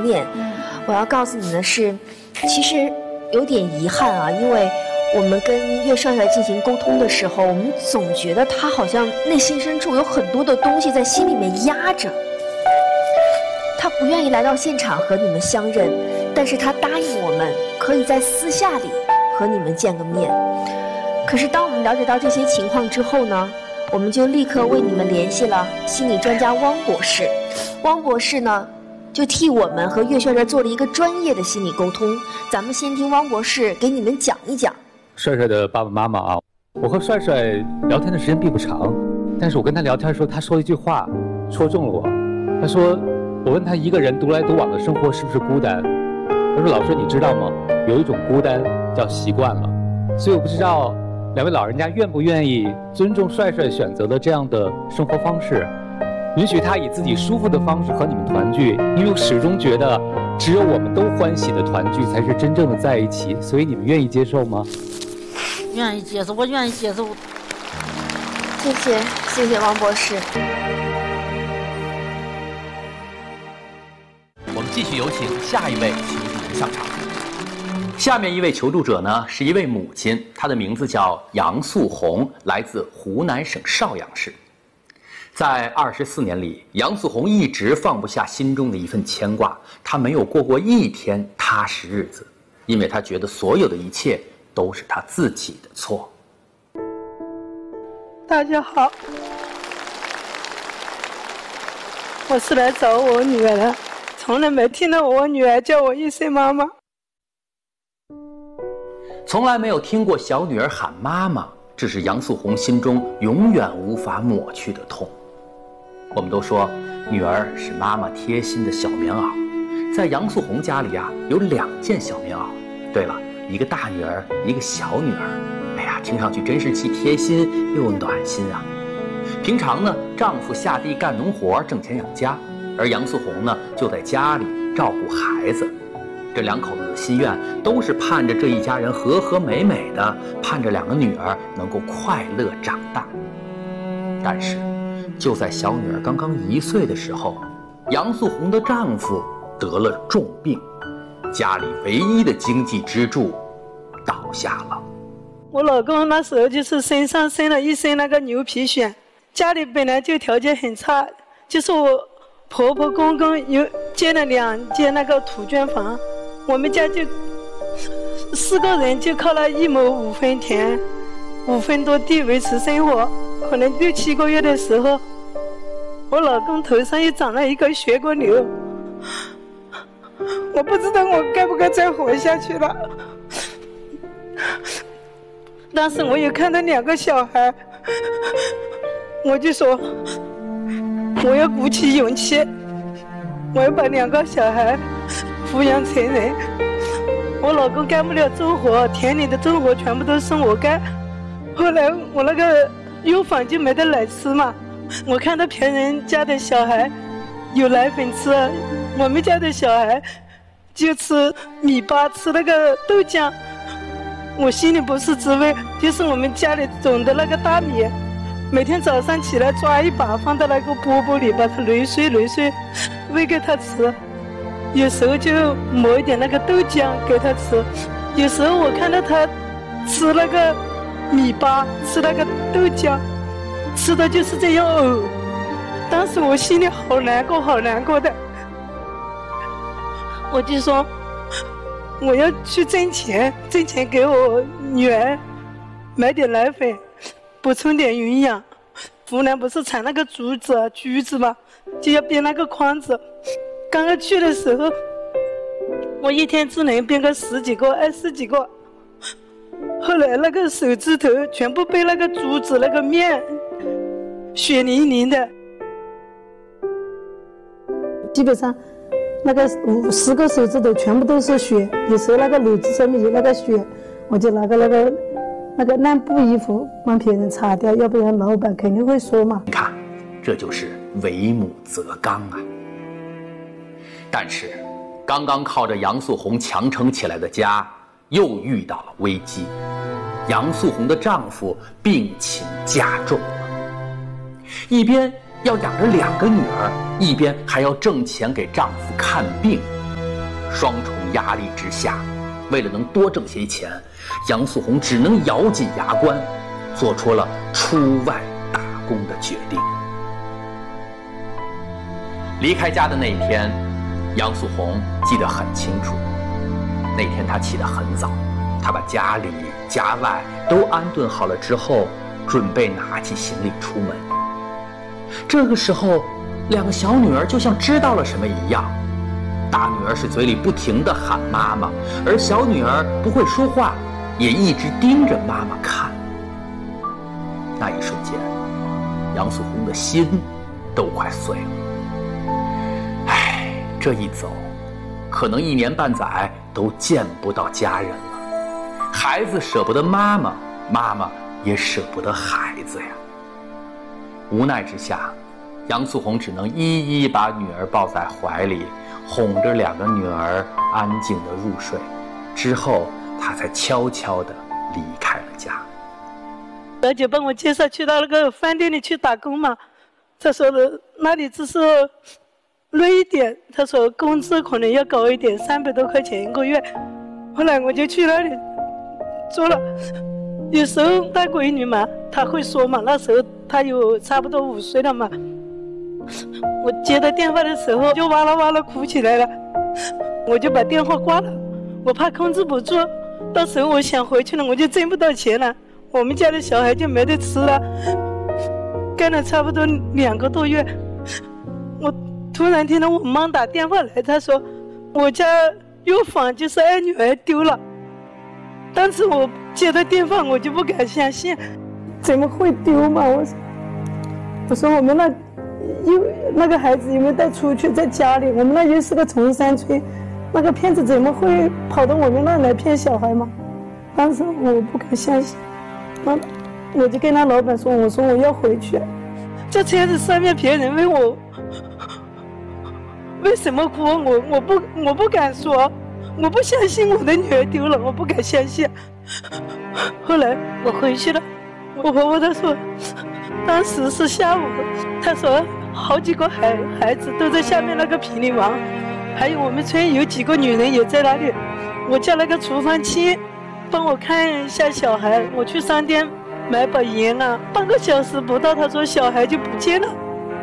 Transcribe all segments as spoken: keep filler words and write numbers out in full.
念。我要告诉你的是，其实有点遗憾啊，因为我们跟岳帅帅进行沟通的时候，我们总觉得他好像内心深处有很多的东西在心里面压着，他不愿意来到现场和你们相认，但是他答应我们可以在私下里和你们见个面。可是当我们了解到这些情况之后呢，我们就立刻为你们联系了心理专家汪博士。汪博士呢就替我们和岳帅帅做了一个专业的心理沟通。咱们先听汪博士给你们讲一讲。 帅帅的爸爸妈妈啊，我和帅帅聊天的时间并不长，但是我跟他聊天的时候，他说了一句话戳中了我。他说，我问他一个人独来独往的生活是不是孤单，他说，老师你知道吗，有一种孤单叫习惯了。所以我不知道两位老人家愿不愿意尊重帅帅选择的这样的生活方式，允许他以自己舒服的方式和你们团聚，因为我始终觉得只有我们都欢喜的团聚才是真正的在一起。所以你们愿意接受吗？ 愿意接受，我愿意接受。 谢谢，谢谢王博士。 我们继续有请下一位求助人上场。下面一位求助者呢，是一位母亲，她的名字叫杨素红，来自湖南省邵阳市。在二十四年里，杨素红一直放不下心中的一份牵挂，她没有过过一天踏实日子，因为她觉得所有的一切都是她自己的错。 大家好，我是来找我女儿的，从来没听到我女儿叫我一声妈妈。 从来没有听过小女儿喊妈妈，这是杨素红心中永远无法抹去的痛。我们都说女儿是妈妈贴心的小棉袄，在杨素红家里啊，有两件小棉袄。对了，一个大女儿，一个小女儿。哎呀，听上去真是既贴心又暖心啊。平常呢，丈夫下地干农活挣钱养家，而杨素红呢就在家里照顾孩子。这两口子的心愿都是盼着这一家人和和美美的，盼着两个女儿能够快乐长大。但是就在小女儿刚刚一岁的时候，杨素红的丈夫得了重病，家里唯一的经济支柱倒下了。 我老公那时候就是身上生了一身那个牛皮癣，家里本来就条件很差，就是我婆婆公公有建了两间那个土砖房，我们家就四个人就靠了一亩五分田五分多地维持生活。可能六七个月的时候，我老公头上又长了一个血管瘤，我不知道我该不该再活下去了。当时我有看到两个小孩，我就说我要鼓起勇气，我要把两个小孩抚养成人。我老公干不了重活，田里的重活全部都是我干。后来我那个药房就没得奶吃嘛，我看到别人家的小孩有奶粉吃，我们家的小孩就吃米粑，吃那个豆浆，我心里不是滋味。就是我们家里种的那个大米，每天早上起来抓一把放到那个饽饽里，把它揉碎揉碎喂给他吃，有时候就磨一点那个豆浆给他吃，有时候我看到他吃那个米粑，吃那个豆浆，吃的就是这样呕。当时我心里好难过好难过的，我就说我要去挣钱，挣钱给我女儿买点奶粉，补充点营养。湖南不是产那个竹子啊橘子嘛，就要编那个筐子。刚刚去的时候，我一天只能编个十几个二十几个，后来那个手指头全部被那个竹子那个面血淋淋的，基本上那个五十个手指头全部都是血，有时候那个篓子上面有那个血，我就拿个那个那个烂布衣服帮别人擦掉，要不然老板肯定会说嘛。 你看，这就是为母则刚啊。但是刚刚靠着杨素红强撑起来的家又遇到了危机，杨素红的丈夫病情加重了，一边要养着两个女儿，一边还要挣钱给丈夫看病， 双重压力之下，为了能多挣些钱，杨素红只能咬紧牙关，做出了出外打工的决定。离开家的那一天，杨素红记得很清楚。那天她起得很早，她把家里家外都安顿好了之后，准备拿起行李出门。这个时候，两个小女儿就像知道了什么一样，大女儿是嘴里不停地喊妈妈，而小女儿不会说话，也一直盯着妈妈看。那一瞬间，杨素红的心都快碎了。唉，这一走，可能一年半载都见不到家人了。孩子舍不得妈妈，妈妈也舍不得孩子呀。无奈之下，杨素红只能一一把女儿抱在怀里，哄着两个女儿安静地入睡。之后，她才悄悄地离开了家。 表姐帮我介绍去到那个饭店里去打工嘛，她说的那里只是累一点，她说工资可能要高一点，三百多块钱一个月。后来我就去那里做了。有时候带闺女嘛，她会说嘛，那时候她有差不多五岁了嘛。我接到电话的时候就哇啦哇啦哭起来了，我就把电话挂了，我怕控制不住，到时候我想回去了我就挣不到钱了，我们家的小孩就没得吃了。干了差不多两个多月，我突然听到我妈打电话来，她说我家药房就是二女儿丢了。当时我接到电话我就不敢相信，怎么会丢嘛？我说我说我们那有那个孩子有没有带出去在家里，我们那又是个崇山村，那个骗子怎么会跑到我们那来骗小孩嘛？当时我不敢相信，那我就跟他老板说，我说我要回去，这车子上面别人问我为什么哭，我我不我不敢说，我不相信我的女儿丢了，我不敢相信。后来我回去了，我婆婆她说当时是下午，她说好几个孩孩子都在下面那个平里玩，还有我们村有几个女人也在那里，我叫那个厨房亲帮我看一下小孩，我去商店买把盐啊，半个小时不到她说小孩就不见了。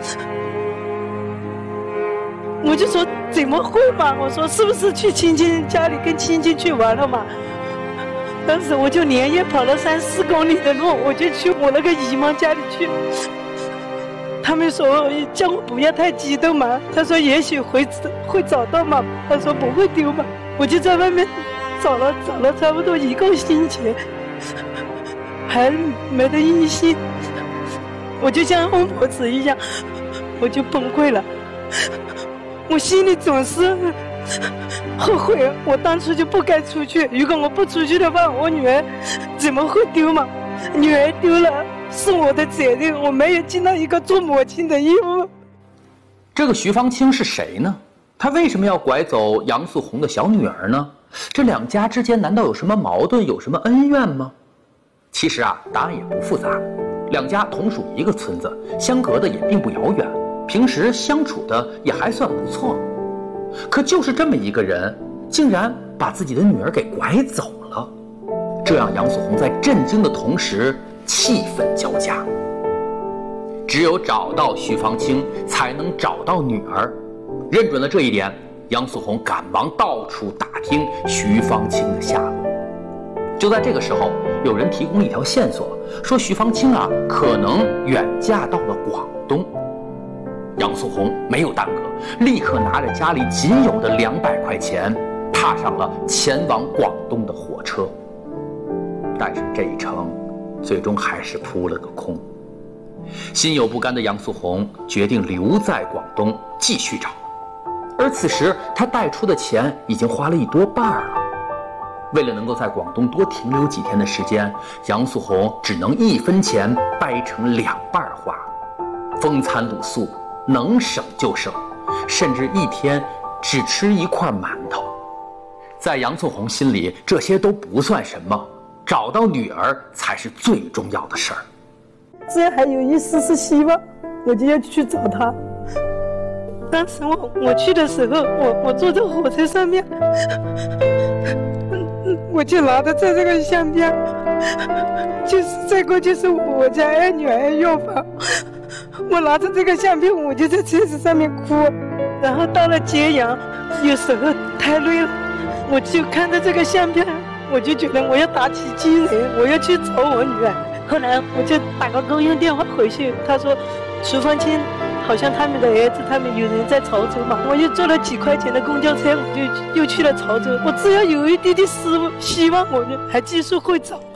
我就说怎么会嘛，我说是不是去亲戚家里跟亲戚去玩了嘛？当时我就连夜跑了三四公里的路，我就去我那个姨妈家里去。他们说叫我不要太激动嘛，他说也许会会找到嘛，他说不会丢嘛。我就在外面找了找了差不多一个星期，还没得音信，我就像疯婆子一样，我就崩溃了。我心里总是后悔，我当初就不该出去。如果我不出去的话，我女儿怎么会丢嘛？女儿丢了是我的责任，我没有尽到一个做母亲的义务。 这个徐芳清是谁呢？他为什么要拐走杨素红的小女儿呢？这两家之间难道有什么矛盾，有什么恩怨吗？其实啊，答案也不复杂。两家同属一个村子，相隔的也并不遥远，平时相处的也还算不错。可就是这么一个人，竟然把自己的女儿给拐走了，这让杨素红在震惊的同时气愤交加。只有找到徐芳清，才能找到女儿。认准了这一点，杨素红赶忙到处打听徐芳清的下落。就在这个时候，有人提供了一条线索，说徐芳清啊可能远嫁到了广东。杨素红没有耽搁，立刻拿着家里仅有的两百块钱，踏上了前往广东的火车。但是这一程，最终还是扑了个空。心有不甘的杨素红决定留在广东继续找，而此时她带出的钱已经花了一多半了。为了能够在广东多停留几天的时间，杨素红只能一分钱掰成两半花，风餐露宿，能省就省，甚至一天只吃一块馒头。在杨素红心里，这些都不算什么，找到女儿才是最重要的事儿。 只要还有一丝丝希望，我就要去找她。 当时我我去的时候，我我坐在火车上面，我就拿着这这个相片，就是这个就是我家二女儿药房，我拿着这个相片，我就在车子上面哭，然后到了揭阳，有时候太累了，我就看着这个相片，我就觉得我要打起精神，我要去找我女儿。后来我就打个公用电话回去，他说厨房清好像他们的儿子他们有人在潮州嘛，我又坐了几块钱的公交车，我就又去了潮州。我只要有一滴滴希希望，我就还继续会找。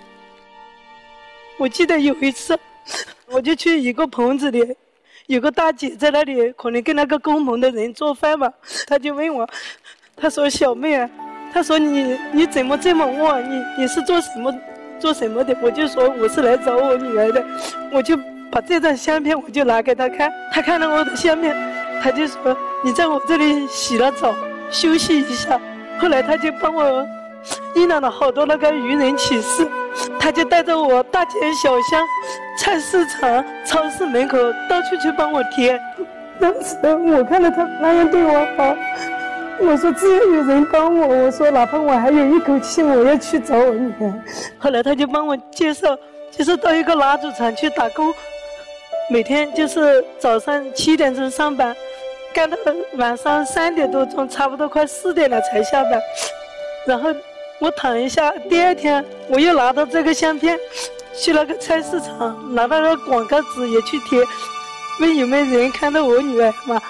我记得有一次，我就去一个棚子里，有个大姐在那里，可能跟那个工棚的人做饭嘛，她就问我，她说小妹啊，她说你你怎么这么旺？你你是做什么做什么的？我就说我是来找我女儿的，我就把这张相片我就拿给她看，她看了我的相片，她就说你在我这里洗了澡休息一下。后来她就帮我印了好多那个愚人启事，她就带着我大街小巷、菜市场、超市门口到处去帮我贴。当时我看到她那样对我好，我说只要有人帮我，我说哪怕我还有一口气，我要去找我女儿。后来他就帮我介绍，就是到一个蜡烛厂去打工，每天就是早上七点钟上班，干到晚上三点多钟，差不多快四点了才下班。然后我躺一下，第二天我又拿到这个相片，去那个菜市场拿到那个广告纸也去贴，问有没有人看到我女儿嘛。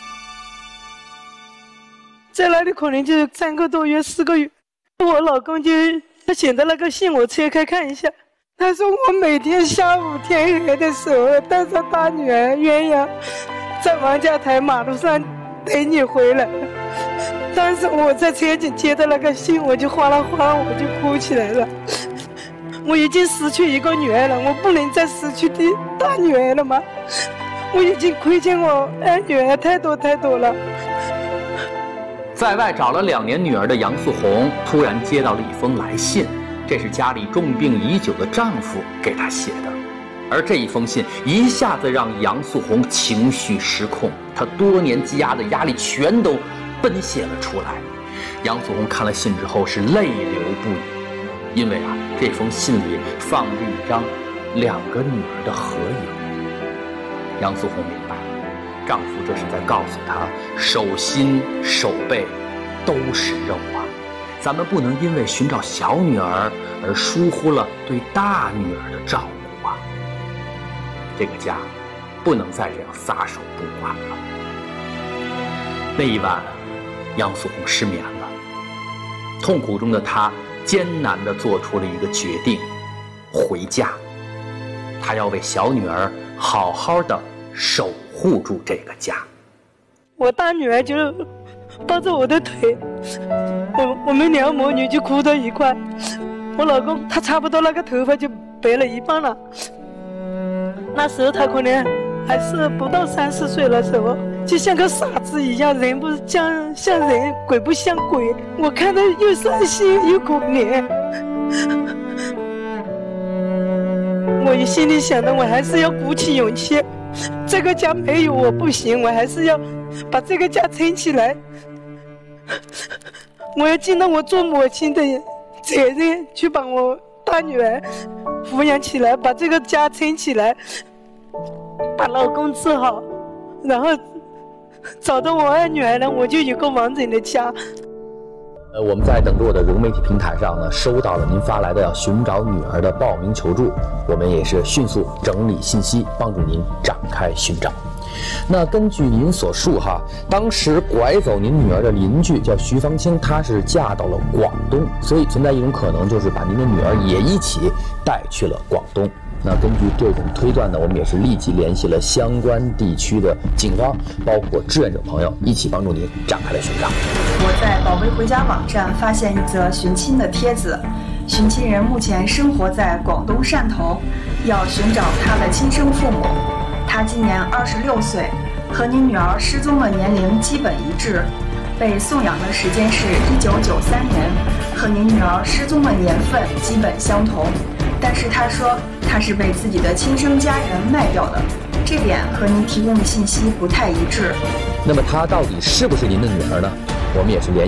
在那里可能就三个多月四个月，我老公就他写的那个信我拆开看一下，他说我每天下午天黑的时候带着大女儿鸳鸯在王家台马路上等你回来。当时我在车上接到那个信，我就哗啦哗啦我就哭起来了。我已经失去一个女儿了，我不能再失去的大女儿了吗？我已经亏欠我二女儿太多太多了。 在外找了两年女儿的杨素红，突然接到了一封来信，这是家里重病已久的丈夫给她写的。而这一封信一下子让杨素红情绪失控，她多年积压的压力全都奔泄了出来。杨素红看了信之后是泪流不已，因为啊，这封信里放着一张两个女儿的合影。杨素红明白，丈夫这是在告诉她，手心手背都是肉啊，咱们不能因为寻找小女儿而疏忽了对大女儿的照顾啊。这个家不能再这样撒手不管了。那一晚，杨素红失眠了，痛苦中的她艰难地做出了一个决定，回家。她要为小女儿好好的守护住这个家。 我大女儿就抱着我的腿，我我们两母女就哭到一块。我老公他差不多那个头发就白了一半了，那时候他可能还是不到三十岁的时候，就像个傻子一样，人不像像人，鬼不像鬼。我看到又伤心又可怜，我心里想的，我还是要鼓起勇气，这个家没有我不行，我还是要把这个家撑起来。我要尽到我做母亲的责任，去把我大女儿抚养起来，把这个家撑起来，把老公治好，然后找到我二女儿呢，我就有个完整的家。 呃，我们在等落的融媒体平台上呢，收到了您发来的要寻找女儿的报名求助，我们也是迅速整理信息，帮助您展开寻找。那根据您所述哈，当时拐走您女儿的邻居叫徐芳清，她是嫁到了广东，所以存在一种可能，就是把您的女儿也一起带去了广东。那根据这种推断呢，我们也是立即联系了相关地区的警方，包括志愿者朋友，一起帮助您展开了寻找。 我在宝贝回家网站发现一则寻亲的帖子，寻亲人目前生活在广东汕头，要寻找他的亲生父母。他今年二十六岁，和您女儿失踪的年龄基本一致，被送养的时间是一九九三年，和您女儿失踪的年份基本相同。但是他说他是被自己的亲生家人卖掉的。 这点和您提供的信息不太一致。 那么她到底是不是您的女儿呢？我们也是联